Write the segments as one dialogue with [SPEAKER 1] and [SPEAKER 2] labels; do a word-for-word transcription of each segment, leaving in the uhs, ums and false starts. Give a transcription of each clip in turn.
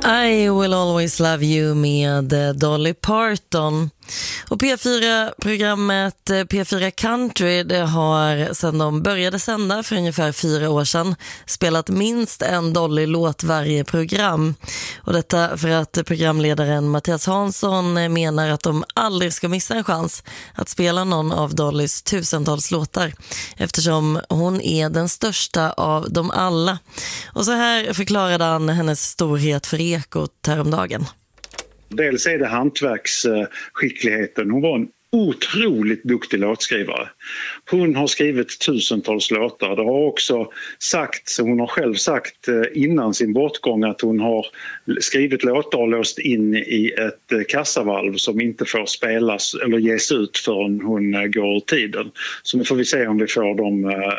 [SPEAKER 1] I will always love you med Dolly Parton. Och P fyra-programmet P fyra Country, det har sedan de började sända för ungefär fyra år sedan spelat minst en Dolly-låt varje program. Och detta för att programledaren Mattias Hansson menar att de aldrig ska missa en chans att spela någon av Dollys tusentals låtar, eftersom hon är den största av dem alla. Och så här förklarade han hennes storhet för Ekot häromdagen.
[SPEAKER 2] Dels är det hantverksskickligheten. Hon var en otroligt duktig låtskrivare. Hon har skrivit tusentals låtar. Det har också sagt, hon har själv sagt innan sin bortgång, att hon har skrivit låtar och låst in i ett kassavalv som inte får spelas eller ges ut förrän hon går ur tiden. Så nu får vi se om vi får dem,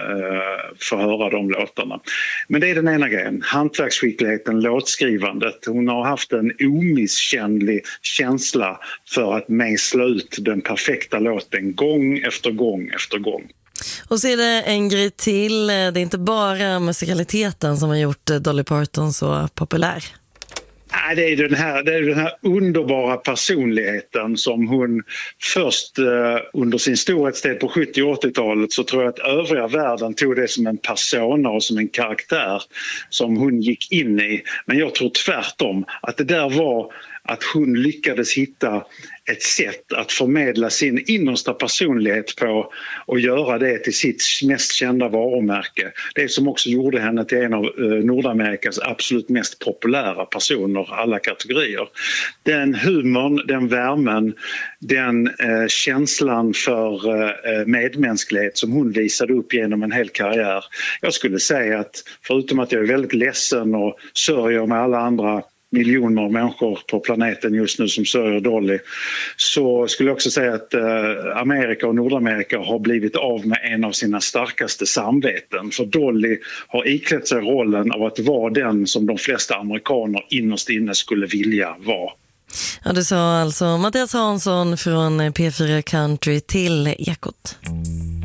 [SPEAKER 2] får höra de låtarna. Men det är den ena grejen. Hantverksskickligheten, låtskrivandet. Hon har haft en omisskännlig känsla för att mejsla ut den perfekta låten gång efter gång efter gång.
[SPEAKER 1] Och så är det en grej till. Det är inte bara musikaliteten som har gjort Dolly Parton så populär.
[SPEAKER 2] Nej, det är den här, det är den här underbara personligheten som hon först eh, under sin storhetstid på sjuttio- och åttiotalet, så tror jag att övriga världen tog det som en persona och som en karaktär som hon gick in i. Men jag tror tvärtom att det där var att hon lyckades hitta ett sätt att förmedla sin innersta personlighet på och göra det till sitt mest kända varumärke. Det som också gjorde henne till en av Nordamerikas absolut mest populära personer, alla kategorier. Den humorn, den värmen, den eh, känslan för eh, medmänsklighet som hon visade upp genom en hel karriär. Jag skulle säga att förutom att jag är väldigt ledsen och sörjer med alla andra miljoner människor på planeten just nu som sörjer Dolly, så skulle jag också säga att eh, Amerika och Nordamerika har blivit av med en av sina starkaste samveten. För Dolly har iklätt sig rollen av att vara den som de flesta amerikaner innerst inne skulle vilja vara.
[SPEAKER 1] Ja, det sa alltså Mattias Hansson från P fyra Country till Ekot.